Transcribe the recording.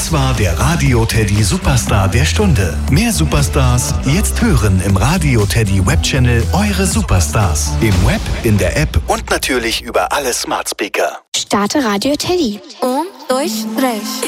Das war der Radio Teddy Superstar der Stunde. Mehr Superstars jetzt hören im Radio Teddy Webchannel Eure Superstars. Im Web, in der App und natürlich über alle Smart Speaker. Starte Radio Teddy. 1, 2, 3.